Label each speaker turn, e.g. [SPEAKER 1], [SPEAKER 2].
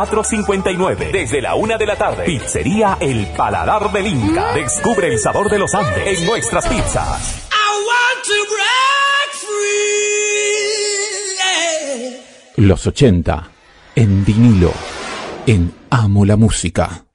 [SPEAKER 1] 4:59. Desde la 1 de la tarde. Pizzería El Paladar del Inca. Descubre el sabor de los Andes en nuestras pizzas.
[SPEAKER 2] I want to break free.
[SPEAKER 3] Los 80 en vinilo, en Amo la Música.